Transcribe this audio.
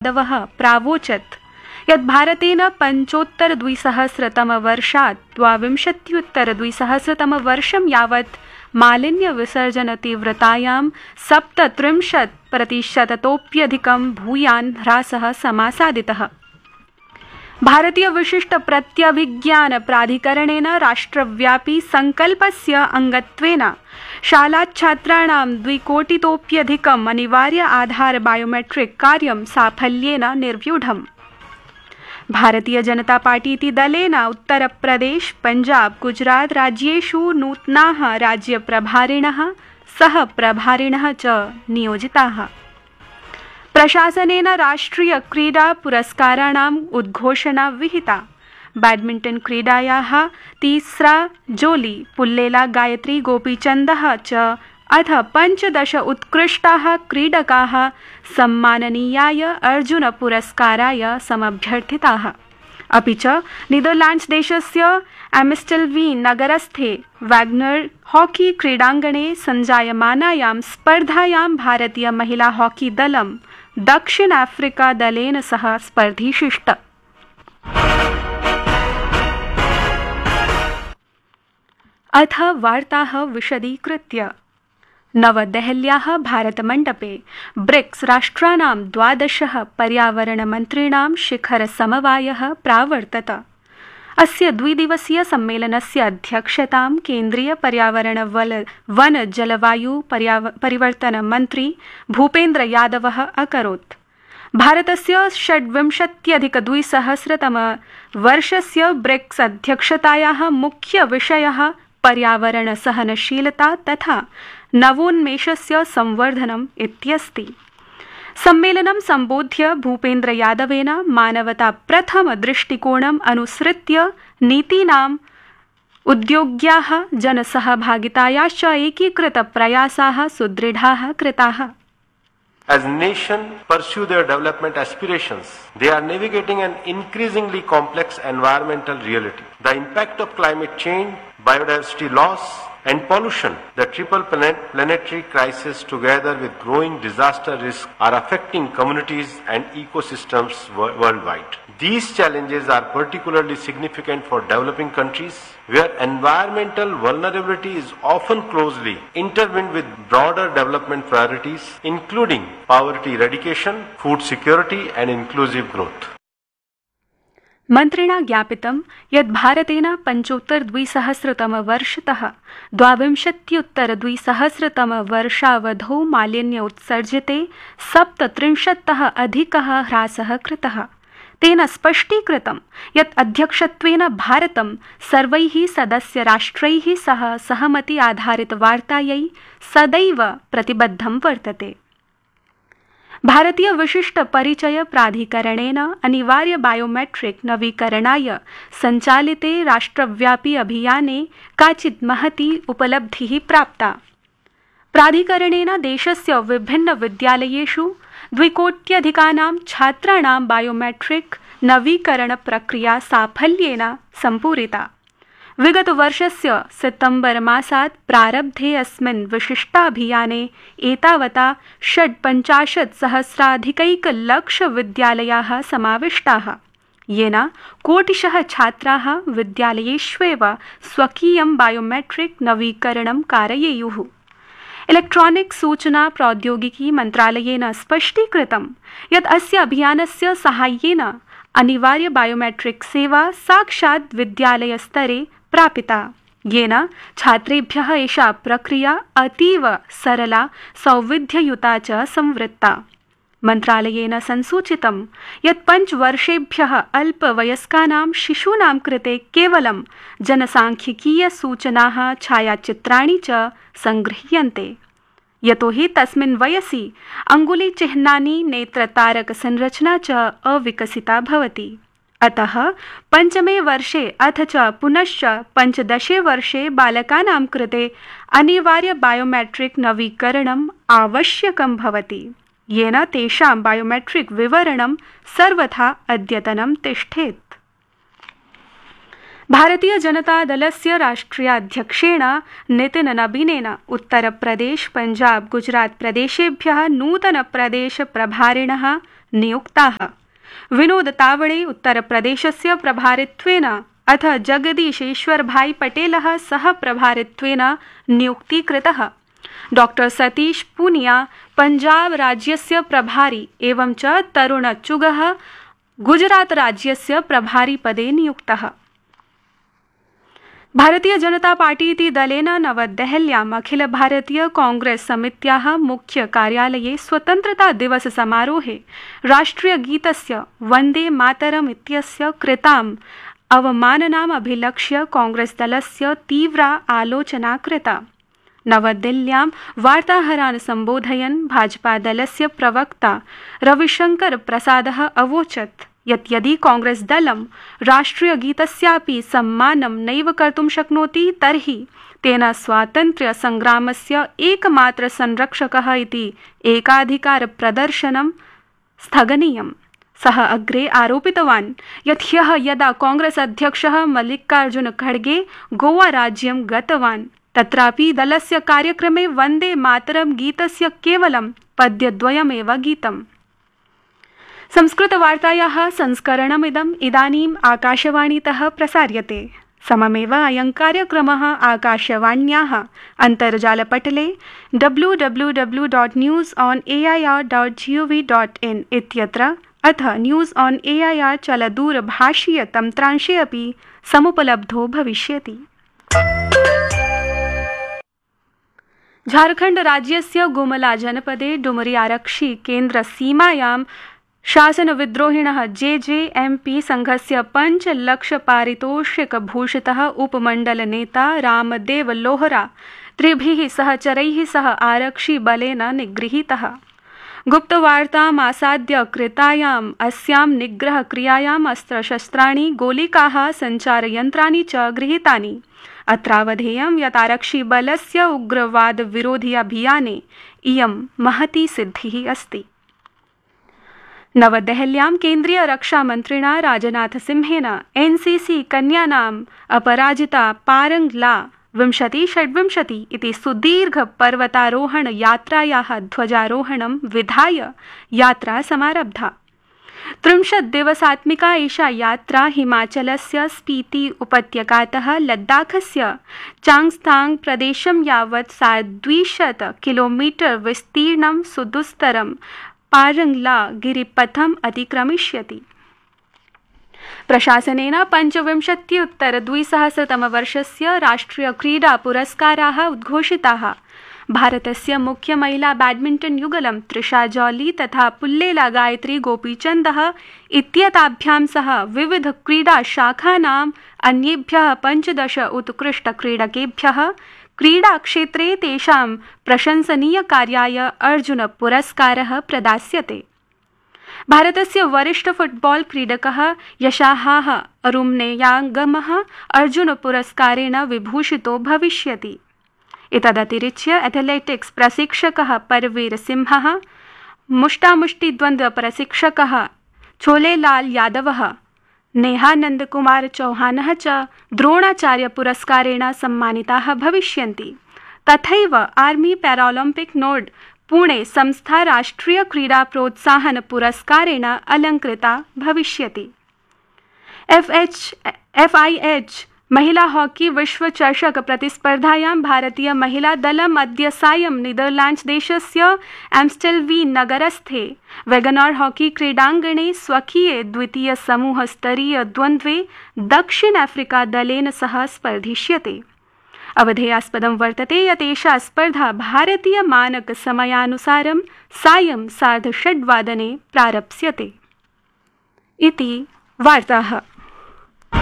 यादवः प्रावोचत् यत् भारतेन 25-द्विसहस्रतमवर्षात् 22-द्विसहस्रतमवर्षं यावत् मालिन्यविसर्जनतीव्रतायां 37% भूयान् ह्रासः समासादितः। भारतीय विशिष्ट प्रत्यभिज्ञान प्राधिकरणेन राष्ट्रव्यापी संकल्पस्य अंगत्वेन शालाच्छात्राणां 2 कोटितोप्यधिकम् अनिवार्य आधार बायोमेट्रिक कार्यं साफल्येन निर्व्यूढम्। भारतीय जनता पार्टी इति दलेन उत्तरप्रदेश, पंजाब, गुजरात राज्येषु नूतनाः राज्यप्रभारिणः सहप्रभारिणः च नियोजिताः। प्रशासनेन राष्ट्रिय क्रीडा पुरस्काराणाम् उद्घोषणा विहिता। बैडमिंटन क्रीडायाः तीसरा जोली पुल्लेला गायत्री गोपीचन्दः च अथ 15 उत्कृष्टाः क्रीडकाः सम्माननीयाय अर्जुन पुरस्काराय समभ्यर्थिताः। अपि च नीदरलैंड्स देशस्य एम्स्टेल्वीन् नगरस्थे वैग्नर हॉकी क्रीडाङ्गणे सञ्जायमानायां स्पर्धायां भारतीय महिला हॉकी दलं दक्षिण अफ्रीका दलेन सह स्पर्धिष्यति। अथ वार्ताः विशदीकृत्य। नवदेहल्याः भारतमण्डपे ब्रिक्स राष्ट्राणां 12 पर्यावरणमन्त्रिणां शिखरसमवायः प्रावर्तत। अस्य 2 दिवसीय सम्मेलनस्य अध्यक्षतां केन्द्रीय पर्यावरण वन जलवायु परिवर्तन मन्त्री भूपेन्द्र यादवः अकरोत्। भारतस्य 26-2000 ब्रिक्स अध्यक्षतायाः मुख्यविषयः पर्यावरण सहनशीलता तथा नवोन्मेषस्य संवर्धनम् इत्यस्ति। सम्मेलनं सम्बोध्य भूपेन्द्र यादवेन मानवता प्रथम दृष्टिकोणम् अनुसृत्य नीतीनाम् उद्योग्याः जनसहभागितायाश्च एकीकृत प्रयासाः सुदृढाः कृताः। As nations pursue their development aspirations, they are navigating an increasingly complex environmental reality. The impact of climate change, biodiversity loss, and pollution, the triple planetary crisis together with growing disaster risk are affecting communities and ecosystems worldwide. These challenges are particularly significant for developing countries where environmental vulnerability is often closely intertwined with broader development priorities including poverty eradication, food security and inclusive growth. मन्त्रिणा ज्ञापितं यत् भारतेन 25-द्विसहस्रतमवर्षतः 22-द्विसहस्रतमवर्षावधौ मालिन्य उत्सर्जिते 37तः अधिकः ह्रासः कृतः। तेन स्पष्टीकृतं यत् अध्यक्षत्वेन भारतं सर्वैः सदस्यराष्ट्रैः सह सहमति आधारित वार्तायै सदैव प्रतिबद्धं वर्तते। भारतीय विशिष्ट परिचय प्राधिकरणेन अनिवार्य बायोमेट्रिक नवीकरणाय संचालिते राष्ट्रव्यापी अभियाने काचित् महती उपलब्धिः प्राप्ता। प्राधिकरणेन देशस्य विभिन्न विद्यालयेषु 2 कोट्यधिकानां छात्राणां बायोमेट्रिक नवीकरण प्रक्रिया साफल्येन सम्पूरिता। विगतवर्षस्य सितम्बर मासात् प्रारब्धे अस्मिन् विशिष्टाभियाने एतावता 56,000 विद्यालयाः समाविष्टाः, येन कोटिशः छात्राः विद्यालयेष्वेव स्वकीयं बायोमेट्रिक नवीकरणं कारयेयुः। इलेक्ट्रॉनिक सूचना प्रौद्योगिकी मन्त्रालयेन स्पष्टीकृतं यत् अस्य अभियानस्य साहाय्येन अनिवार्य बायोमेट्रिक सेवा साक्षात् विद्यालयस्तरे प्रापिता, येन छात्रेभ्यः एषा प्रक्रिया अतीव सरला सौविध्ययुता च संवृत्ता। मन्त्रालयेन संसूचितं यत् 5 वर्षेभ्यः अल्पवयस्कानां शिशूनां कृते केवलं जनसांख्यिकीय सूचनाः छायाचित्राणि च संगृह्यन्ते, यतोहि तस्मिन् वयसि अङ्गुलीचिह्नानि नेत्रतारकसंरचना च अविकसिता भवति। अतः 5मे वर्षे अथ च पुनश्च 15 वर्षे बालकानां कृते अनिवार्य बायोमेट्रिक नवीकरणम् आवश्यकं भवति, येन तेषां बायोमेट्रिक विवरणं सर्वथा अद्यतनं तिष्ठेत्। भारतीय जनता दलस्य राष्ट्रियाध्यक्षेण नितिन नबीनेन उत्तर प्रदेश, पंजाब, गुजरात प्रदेशेभ्यः नूतन प्रदेश प्रभारिणः नियुक्ताः। विनोद तावड़े उत्तरप्रदेशस्य प्रभारित्वेन अथ जगदीशेश्वरभाई पटेलः सह प्रभारित्वेन नियुक्तीकृतः। डॉक्टर सतीश पूनिया पंजाब राज्यस्य प्रभारी एवं च तरुण चुगः गुजरात राज्यस्य प्रभारी पदे नियुक्तः। भारतीय जनता पार्टी इति दलेन नवदेहल्याम् अखिल भारतीय कांग्रेस समित्याः मुख्य कार्यालये स्वतन्त्रता दिवस समारोहे राष्ट्रियगीतस्य वन्दे मातरम् इत्यस्य कृताम् अवमाननाम् अभिलक्ष्य कांग्रेस दलस्य तीव्रा आलोचना कृता। नवदिल्ल्यां वार्ताहरान् सम्बोधयन् भाजपा दलस्य प्रवक्ता रविशंकर प्रसादः अवोचत् यत् यदि कांग्रेस दलं राष्ट्रियगीतस्यापि सम्मानं नैव कर्तुं शक्नोति तर्हि तेन स्वातन्त्र्य संग्रामस्य एकमात्र संरक्षकः इति एकाधिकार प्रदर्शनं स्थगनीयम्। सः अग्रे आरोपितवान् यत् ह्यः यदा कांग्रेस अध्यक्षः मल्लिकार्जुन खड़गे गोवा राज्यं गतवान् तत्रापि दलस्य कार्यक्रमे वन्दे मातरं गीतस्य केवलं पद्यद्वयमेव गीतम्। संस्कृतवार्तायाः संस्करणमिदम् इदानीम् आकाशवाणीतः प्रसार्यते। सममेव अयं कार्यक्रमः आकाशवाण्याः अन्तर्जालपटले www.newsonair.gov.in इत्यत्र अथ न्यूज़ ऑन एआईआर चलदूरभाषीय तन्त्रांशे अपि समुपलब्धो भविष्यति। झारखण्ड राज्यस्य गुमला जनपदे डुमरी आरक्षी केन्द्र सीमायां शासनविद्रोहिणः जेजेएमपी संघस्य 5 लक्ष पारितोषिकभूषितः उपमण्डलनेता रामदेव लोहरा 3 सहचरैः सह आरक्षिबलेन निगृहीतः। गुप्तवार्ताम् आसाद्य कृतायाम् अस्यां निग्रहक्रियायाम् अस्त्रशस्त्राणि गोलिकाः सञ्चारयन्त्राणि च गृहीतानि। अत्रावधेयं यत् आरक्षिबलस्य उग्रवादविरोधि अभियाने इयं महती सिद्धिः अस्ति। नवदेहल्यां केन्द्रीय रक्षामन्त्रिणा राजनाथसिंहेन एनसीसी कन्यानाम् अपराजिता पारंगला 2026 इति सुदीर्घ पर्वतारोहण यात्रायाः ध्वजारोहणं विधाय यात्रा समारब्धा। 30 दिवसात्मिका एषा यात्रा हिमाचलस्य स्पीति उपत्यकातः लद्दाखस्य चांगस्थांग प्रदेशं यावत् 250 किलोमीटर विस्तीर्णं सुदुस्तरं पारंगला गिरिपथम् अतिक्रमिष्यति। प्रशासनेन 25-2000 राष्ट्रिय क्रीडा पुरस्काराः उद्घोषिताः। भारतस्य मुख्य महिला बैडमिंटन युगलं त्रिषा जॉली तथा पुल्लेला गायत्री गोपीचन्दः इत्येताभ्यां सह विविध क्रीडा शाखानाम् अन्येभ्यः 15 उत्कृष्ट क्रीडकेभ्यः क्रीडाक्षेत्रे तेषां प्रशंसनीयकार्याय अर्जुन पुरस्कारः प्रदास्यते। भारतस्य वरिष्ठ फुटबॉल क्रीडकः यशाहाः अरुम्नेयागमः अर्जुन पुरस्कारेण विभूषितो भविष्यति। एतदतिरिच्य एथलेटिक्स प्रशिक्षकः परवीर सिंहः, मुष्टामुष्टिद्वन्द्व प्रशिक्षकः छोलेलाल यादवः, नेहानंद कुमार चौहानः च द्रोणाचार्य पुरस्कारेण सम्मानिताः भविष्यन्ति। तथैव आर्मी पैरालम्पिक नोड पुणे संस्था राष्ट्रिय क्रीडा प्रोत्साहन पुरस्कारेण अलंकृता भविष्यति। FIH महिला हॉकी विश्व चषक प्रतिस्पर्धायां भारतीय महिला दलम् अद्य सायं नीदरलैंड्स देशस्य एम्स्टेल्वी नगरस्थे वेगनार हॉकी क्रीडाङ्गणे स्वकीये द्वितीय समूह स्तरीय द्वन्द्वे दक्षिण अफ्रीका दलेन सह स्पर्धिष्यते। अवधेयास्पदं वर्तते यत् एषा स्पर्धा भारतीय मानक समयानुसारं सायं 6:30 प्रारप्स्यते। इति वार्ताः।